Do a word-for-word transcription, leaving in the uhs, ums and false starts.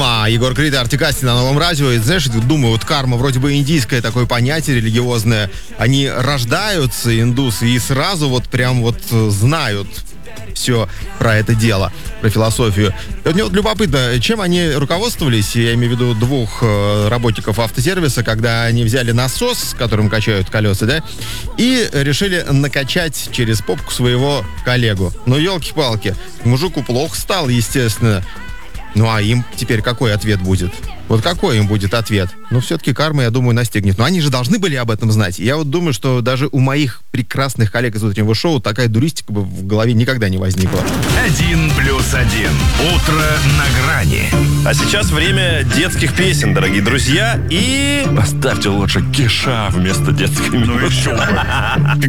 Карма. Егор Крид и Артик Асти на Новом радио. И знаешь, думаю, вот карма вроде бы индийское такое понятие религиозное. Они рождаются, индусы, и сразу вот прям вот знают все про это дело, про философию. И вот мне вот любопытно, чем они руководствовались, я имею в виду двух э, работников автосервиса, когда они взяли насос, с которым качают колеса, да, и решили накачать через попку своего коллегу. Ну, елки-палки, мужику плохо стало, естественно. Ну, а им теперь какой ответ будет? Вот какой им будет ответ? Ну, все-таки карма, я думаю, настигнет. Но они же должны были об этом знать. Я вот думаю, что даже у моих прекрасных коллег из утреннего шоу такая дуристика бы в голове никогда не возникла. Один плюс один. Утро на грани. А сейчас время детских песен, дорогие друзья. И... Поставьте лучше Киша вместо детской. Ну еще бы.